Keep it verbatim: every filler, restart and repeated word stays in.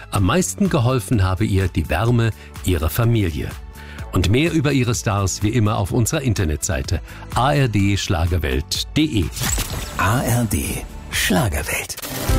Am meisten geholfen habe ihr die Wärme ihrer Familie. Und mehr über ihre Stars wie immer auf unserer Internetseite a r d schlagerwelt punkt d e. A R D Schlagerwelt.